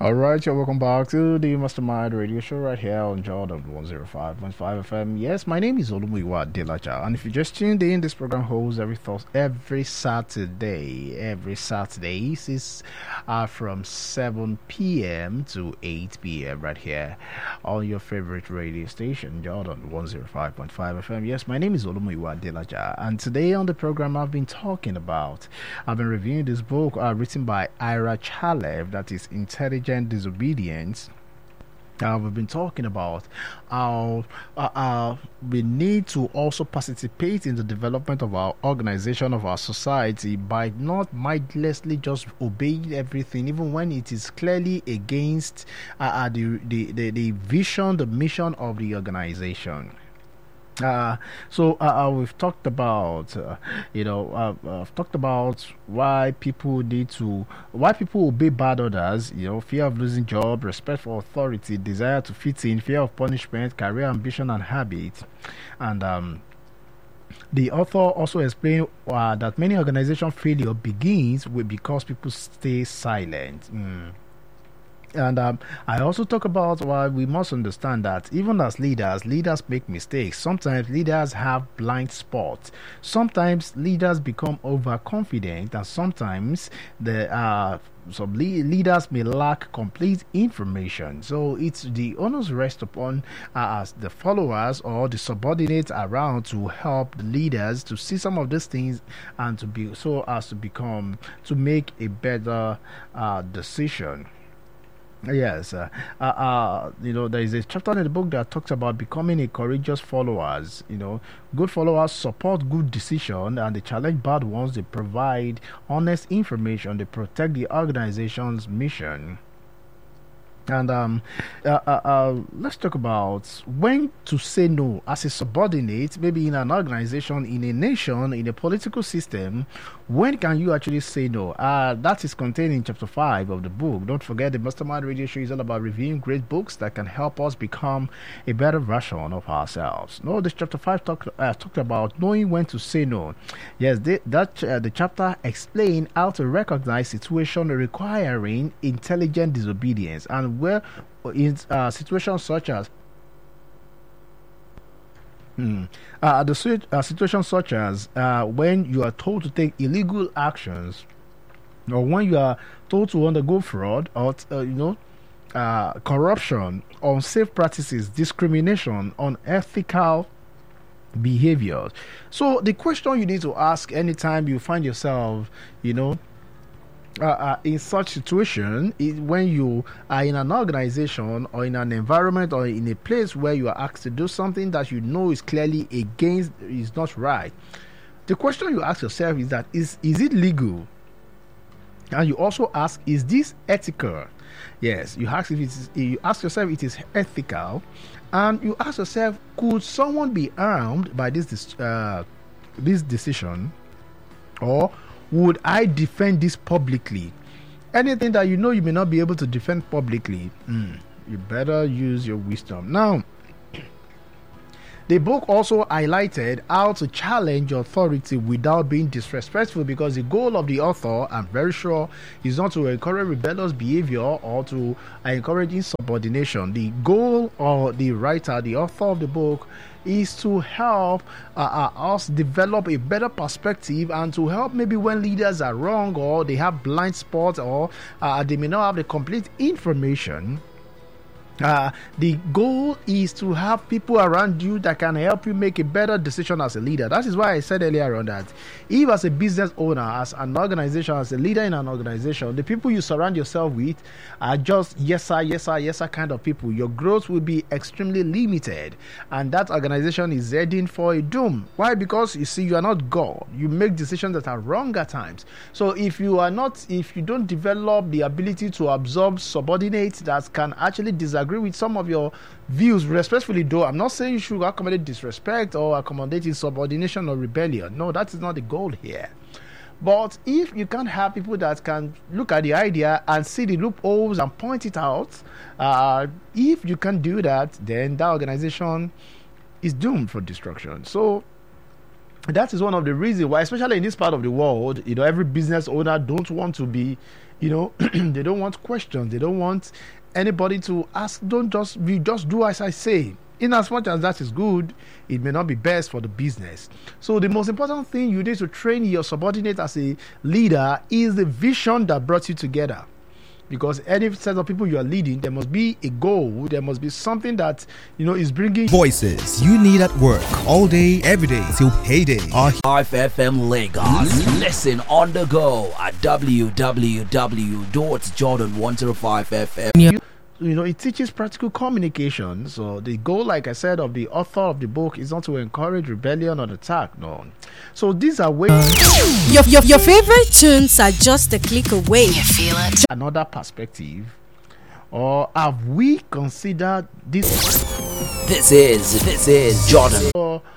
All right, you're welcome back to the Mastermind Radio Show right here on Jordan 105.5 FM. Yes, my name is Olumuyiwa Delaja, and if you just tuned in, this program holds every Saturday is from 7 p.m. to 8 p.m. right here on your favorite radio station, Jordan 105.5 FM. Yes, my name is Olumuyiwa Delaja, and today on the program I've been reviewing this book written by Ira Chalev, that is Intelligent Disobedience. We've been talking about how we need to also participate in the development of our organization, of our society, by not mindlessly just obeying everything, even when it is clearly against the vision, the mission of the organization. We've talked about, I've talked about why people obey bad orders, fear of losing job, respect for authority, desire to fit in, fear of punishment, career ambition and habit. And the author also explained that many organization failure begins because people stay silent. And I also talk about why we must understand that even as leaders make mistakes. Sometimes leaders have blind spots. Sometimes leaders become overconfident, and sometimes some leaders may lack complete information. So it's the onus rests upon as the followers or the subordinates around to help the leaders to see some of these things and to make a better decision. Yes, there is a chapter in the book that talks about becoming a courageous followers. Good followers support good decision and they challenge bad ones. They provide honest information. They protect the organization's mission. And let's talk about when to say no as a subordinate, maybe in an organization, in a nation, in a political system. When can you actually say no? That is contained in chapter 5 of the book. Don't forget, the Mastermind Radio Show is all about reviewing great books that can help us become a better version of ourselves. No, this chapter 5 talked about knowing when to say no. Yes, the chapter explained how to recognize situations requiring intelligent disobedience, and where in situations such as situations such as when you are told to take illegal actions, or when you are told to undergo fraud, or corruption, unsafe practices, discrimination, unethical behaviors. So the question you need to ask anytime you find yourself, in such situation is when you are in an organization or in an environment or in a place where you are asked to do something that you know is clearly against, is not right. The question you ask yourself is that is it legal? And you also ask, is this ethical? Yes, you ask yourself it is ethical, and you ask yourself, could someone be harmed by this decision, or would I defend this publicly? Anything that you know you may not be able to defend publicly, you better use your wisdom. Now, the book also highlighted how to challenge authority without being disrespectful, because the goal of the author, I'm very sure, is not to encourage rebellious behavior or to encourage insubordination. The goal of the writer, the author of the book, is to help us develop a better perspective, and to help maybe when leaders are wrong or they have blind spots, or they may not have the complete information. The goal is to have people around you that can help you make a better decision as a leader. That is why I said earlier on that if as a business owner, as an organization, as a leader in an organization, the people you surround yourself with are just yes sir kind of people, your growth will be extremely limited, and that organization is heading for a doom. Why? Because you see, you are not God. You make decisions that are wrong at times. So if you don't develop the ability to absorb subordinates that can actually disagree with some of your views respectfully, though I'm not saying you should accommodate disrespect or accommodate insubordination or rebellion. No, that is not the goal here. But if you can't have people that can look at the idea and see the loopholes and point it out, if you can't do that, then that organization is doomed for destruction. So That is one of the reasons why, especially in this part of the world, every business owner don't want to be, they don't want questions. They don't want anybody to ask. Don't just do as I say. In as much as that is good, it may not be best for the business. So the most important thing you need to train your subordinate as a leader is the vision that brought you together. Because any set of people you are leading, there must be a goal. There must be something that is bringing voices you need at work all day, every day till payday. Live FM Lagos. Listen on the go at www.jordan105fm. It teaches practical communication. So the goal, like I said, of the author of the book is not to encourage rebellion or attack. No. So these are ways. Your favorite tunes are just a click away. You feel it? Another perspective, or have we considered this? This is Jordan.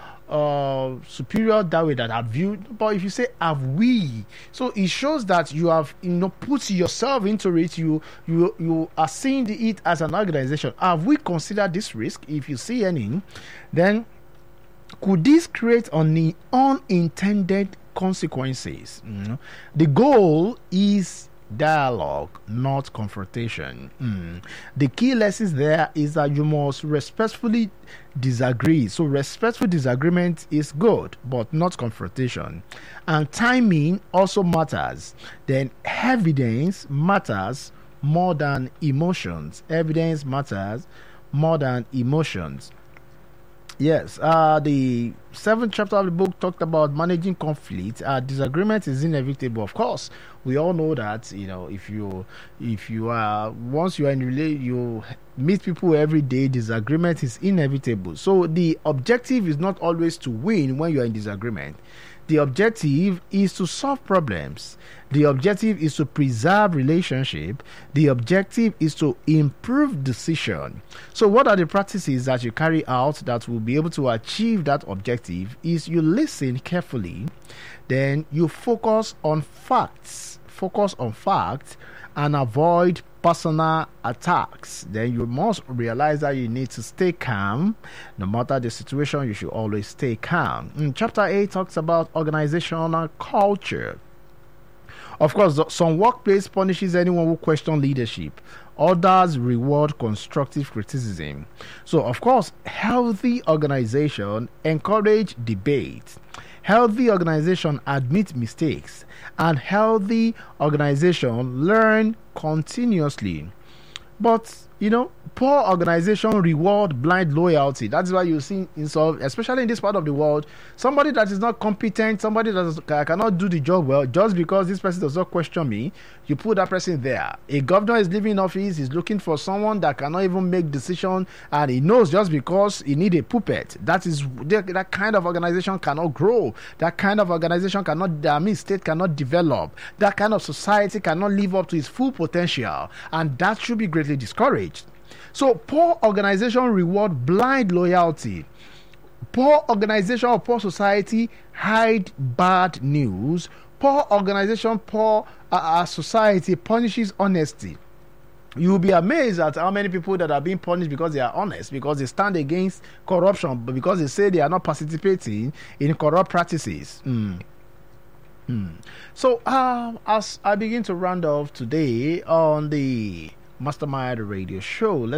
Superior that way that have viewed, but if you say have we, so it shows that you have put yourself into it. You are seeing it as an organization. Have we considered this risk? If you see any, then could this create unintended consequences? The goal is dialogue, not confrontation. The key lessons there is that you must respectfully disagree. So respectful disagreement is good, but not confrontation. And timing also matters. Then evidence matters more than emotions. Evidence matters more than emotions. Yes, the 7th chapter of the book talked about managing conflict. Disagreement is inevitable. Of course, we all know that. If you are once you are in you meet people every day, disagreement is inevitable. So the objective is not always to win when you are in disagreement. The objective is to solve problems. The objective is to preserve relationship. The objective is to improve decision. So what are the practices that you carry out that will be able to achieve that objective? Is you listen carefully, then you focus on facts, and avoid personal attacks. Then you must realize that you need to stay calm. No matter the situation, you should always stay calm. Chapter 8 talks about organizational culture. Of course, some workplace punishes anyone who questions leadership. Others reward constructive criticism. So, of course, healthy organization encourage debate. Healthy organization admit mistakes, and healthy organization learn continuously. But poor organization reward blind loyalty. That's why you see especially in this part of the world, somebody that is not competent, somebody that cannot do the job well, just because this person does not question me, you put that person there. A governor is leaving office, he's looking for someone that cannot even make decision, and he knows just because he need a puppet. That kind of organization cannot grow. That kind of organization state cannot develop. That kind of society cannot live up to its full potential, and that should be greatly discouraged. So poor organization reward blind loyalty. Poor organization or poor society hide bad news. Poor organization, poor society punishes honesty. You will be amazed at how many people that are being punished because they are honest, because they stand against corruption, but because they say they are not participating in corrupt practices. So as I begin to round off today on the Mastermind Radio Show, let's